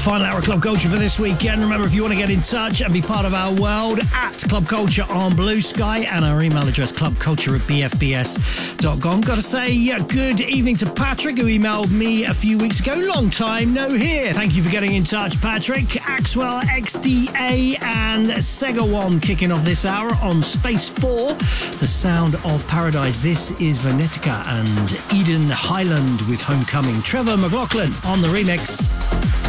Final hour of Club Culture for this weekend. Remember, if you want to get in touch and be part of our world, at Club Culture on Blue Sky, and our email address clubculture@bfbs.com. Got to say good evening to Patrick, who emailed me a few weeks ago. Long time no hear. Thank you for getting in touch, Patrick. Axwell XDA and Sega One kicking off this hour on Space 4, The Sound of Paradise. This is Venetica and Eden Highland with Homecoming. Trevor McLaughlin on the remix.